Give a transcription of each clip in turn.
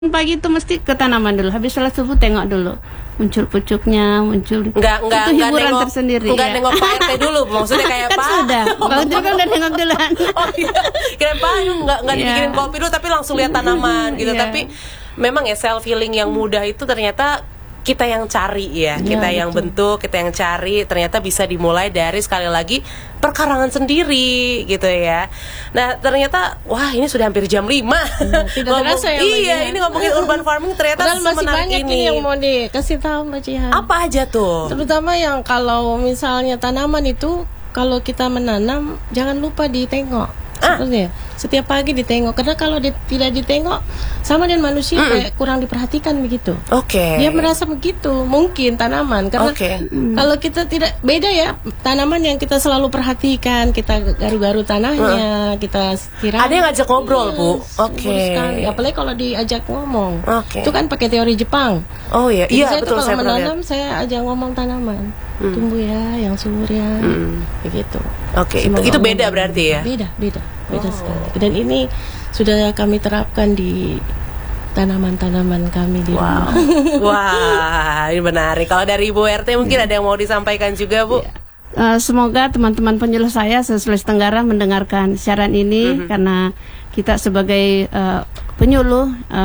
Pagi itu mesti ke tanaman dulu. Habis sholat subuh tengok dulu. Muncul pucuknya, muncul. Enggak hiburan nengok, tersendiri. Enggak ya. nengok Pak RT dulu. Maksudnya kayak kan Pak. Sudah. Pak RT kan udah nengok duluan. Oh iya. Kira Pak enggak dibikinin kopi dulu tapi langsung lihat tanaman gitu. Tapi memang ya self healing yang mudah itu ternyata kita yang cari ya, kita yang bentuk, kita yang cari, ternyata bisa dimulai dari sekali lagi perkarangan sendiri gitu ya. Nah ternyata wah ini sudah hampir jam 5 Tidak terasa ya. Iya ini ngomongin urban farming ternyata masih banyak ini yang mau dikasih tahu Mbak Jihan. Apa aja tuh? Terutama yang kalau misalnya tanaman itu kalau kita menanam jangan lupa ditengok. Sebenarnya setiap pagi ditengok karena kalau tidak ditengok sama dengan manusia kayak kurang diperhatikan begitu. Dia merasa begitu mungkin tanaman karena kalau kita tidak beda ya tanaman yang kita selalu perhatikan kita garu-garu tanahnya kita sirami. Ada yang ngajak ngobrol Bu. Sekali. Apalagi kalau diajak ngomong. Itu kan pakai teori Jepang. Oh iya, iya saya betul. Kalau menanam saya ajak ngomong tanaman. Tumbuh ya, yang subur ya, begitu. Itu beda berarti ya? Beda sekali. Dan ini sudah kami terapkan di tanaman-tanaman kami di rumah. Wah, ini menarik. Kalau dari Ibu RT mungkin ada yang mau disampaikan juga Bu? Semoga teman-teman penyuluh saya se-Sulawesi Tenggara mendengarkan siaran ini karena kita sebagai penyuluh,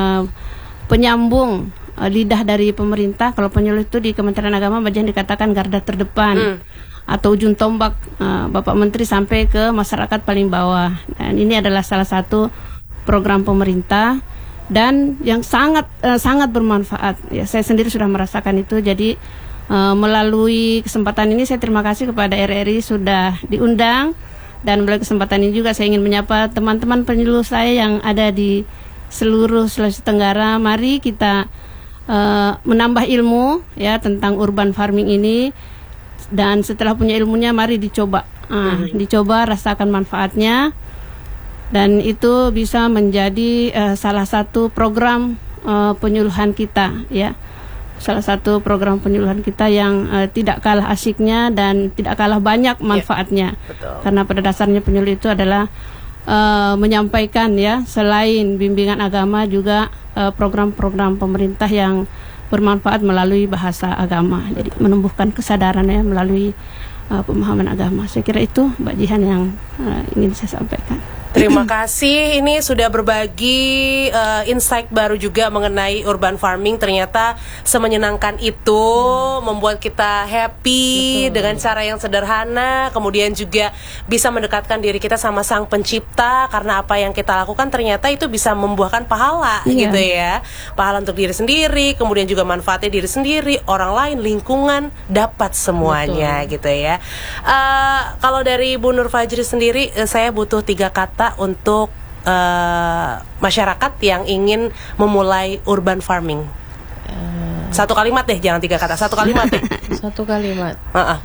penyambung lidah dari pemerintah. Kalau penyuluh itu di Kementerian Agama bagian dikatakan garda terdepan atau ujung tombak Bapak Menteri sampai ke masyarakat paling bawah. Dan ini adalah salah satu program pemerintah dan yang sangat bermanfaat. Ya, saya sendiri sudah merasakan itu. Jadi melalui kesempatan ini saya terima kasih kepada RRI sudah diundang dan melalui kesempatan ini juga saya ingin menyapa teman-teman penyuluh saya yang ada di seluruh Sulawesi Tenggara. Mari kita menambah ilmu ya tentang urban farming ini dan setelah punya ilmunya mari dicoba rasakan manfaatnya dan itu bisa menjadi salah satu program penyuluhan kita ya, salah satu program penyuluhan kita yang tidak kalah asyiknya dan tidak kalah banyak manfaatnya karena pada dasarnya penyuluh itu adalah menyampaikan ya selain bimbingan agama juga program-program pemerintah yang bermanfaat melalui bahasa agama. Jadi menumbuhkan kesadaran ya melalui pemahaman agama. Saya kira itu Mbak Jihan yang ingin saya sampaikan. Terima kasih, ini sudah berbagi insight baru juga mengenai urban farming. Ternyata semenyenangkan itu membuat kita happy dengan cara yang sederhana. Kemudian juga bisa mendekatkan diri kita sama Sang Pencipta. Karena apa yang kita lakukan ternyata itu bisa membuahkan pahala gitu ya. Pahala untuk diri sendiri, kemudian juga manfaatnya diri sendiri, orang lain, lingkungan, dapat semuanya gitu ya. Kalau dari Bu Nur Fajri sendiri, saya butuh 3 kata untuk masyarakat yang ingin memulai urban farming. 1 kalimat deh, jangan 3 kata. 1 kalimat deh. 1 kalimat.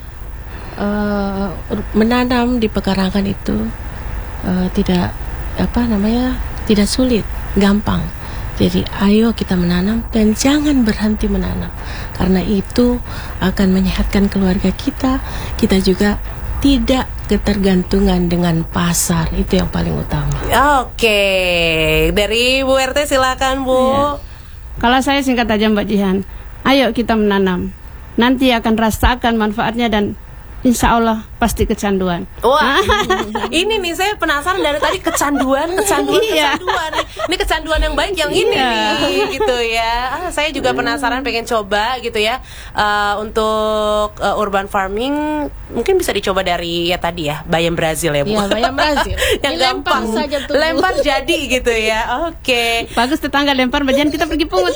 Menanam di pekarangan itu tidak tidak sulit, gampang. Jadi ayo kita menanam dan jangan berhenti menanam karena itu akan menyehatkan keluarga kita. Kita juga tidak ketergantungan dengan pasar, itu yang paling utama. Dari Bu RT silakan Bu. Kalau saya singkat aja Mbak Jihan, ayo kita menanam, nanti akan rasakan manfaatnya dan insya Allah pasti kecanduan. Wah, ini nih saya penasaran dari tadi kecanduan. Ini kecanduan yang baik yang ini nih, gitu ya. Saya juga penasaran pengen coba gitu ya. Untuk urban farming mungkin bisa dicoba dari ya tadi ya bayam Brazil ya Bu. Iya, bayam Brazil. Yang gampang saja tuh. Lempar jadi gitu ya. Bagus tetangga lempar bagian kita pergi pungut.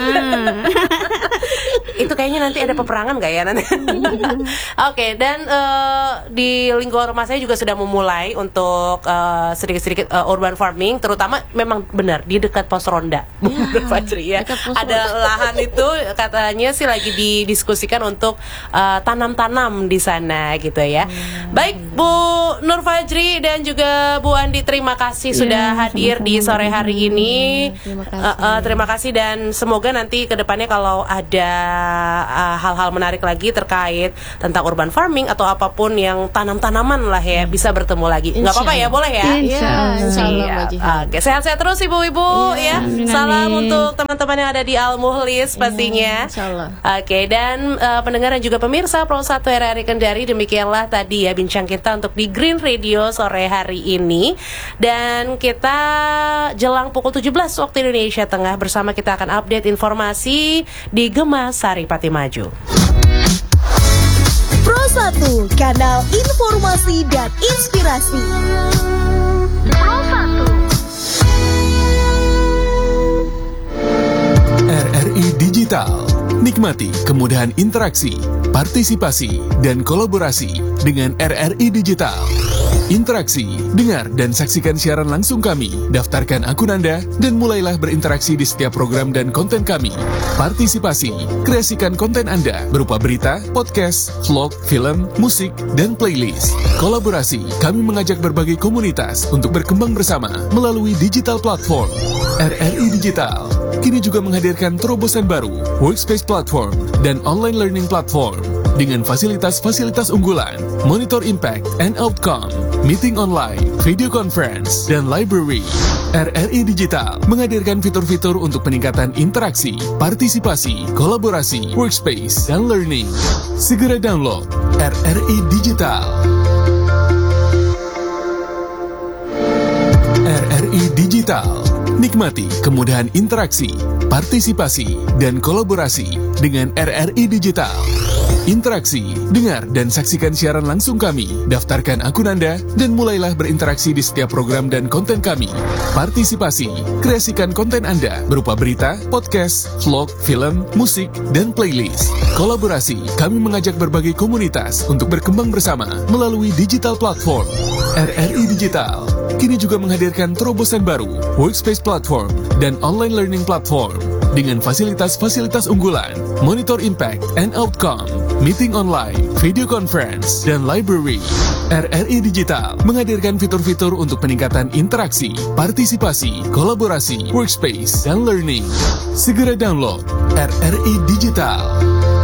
Itu kayaknya nanti ada peperangan gak ya nanti? Dan di lingkungan rumah saya juga sudah memulai untuk sedikit-sedikit urban farming, terutama memang benar di dekat pos ronda, Fajri ya. Ada lahan itu katanya sih lagi didiskusikan untuk tanam-tanam di sana gitu ya. Baik Bu Nur Fajri dan juga Bu Andi, terima kasih sudah hadir di sore hari ini. Terima kasih dan semoga nanti kedepannya kalau ada hal-hal menarik lagi terkait tentang urban farming atau apapun yang tanam-tanaman lah ya bisa bertemu lagi. Nggak apa-apa ya, boleh ya? Insya Allah. Mbak Jihan. Oke, sehat-sehat terus ibu-ibu ya. Amin, Salam amin. untuk teman-teman yang ada di Al Mukhlis pastinya. Insya Allah. Oke, dan pendengar dan juga pemirsa Pro 1 RRI Kendari, demikianlah tadi ya bincang kita untuk di Green Radio sore hari ini. Dan kita jelang pukul 17 waktu Indonesia Tengah bersama kita akan update informasi di Gema Saripati Maju. Pro 1, kanal informasi dan inspirasi. Pro 1. RRI Digital. Nikmati kemudahan interaksi, partisipasi, dan kolaborasi dengan RRI Digital. Interaksi, dengar dan saksikan siaran langsung kami, daftarkan akun Anda, dan mulailah berinteraksi di setiap program dan konten kami. Partisipasi, kreasikan konten Anda berupa berita, podcast, vlog, film, musik, dan playlist. Kolaborasi, kami mengajak berbagai komunitas untuk berkembang bersama melalui digital platform. RRI Digital kini juga menghadirkan terobosan baru, workspace platform, dan online learning platform dengan fasilitas-fasilitas unggulan, monitor impact and outcome, meeting online, video conference, dan library. RRI Digital menghadirkan fitur-fitur untuk peningkatan interaksi, partisipasi, kolaborasi, workspace, dan learning. Segera download RRI Digital. RRI Digital. Nikmati kemudahan interaksi, partisipasi, dan kolaborasi dengan RRI Digital. Interaksi, dengar dan saksikan siaran langsung kami, daftarkan akun Anda, dan mulailah berinteraksi di setiap program dan konten kami. Partisipasi, kreasikan konten Anda berupa berita, podcast, vlog, film, musik, dan playlist. Kolaborasi, kami mengajak berbagai komunitas untuk berkembang bersama melalui digital platform. RRI Digital kini juga menghadirkan terobosan baru, workspace platform, dan online learning platform dengan fasilitas-fasilitas unggulan, monitor impact and outcome, meeting online, video conference, dan library. RRI Digital menghadirkan fitur-fitur untuk peningkatan interaksi, partisipasi, kolaborasi, workspace, dan learning. Segera download RRI Digital.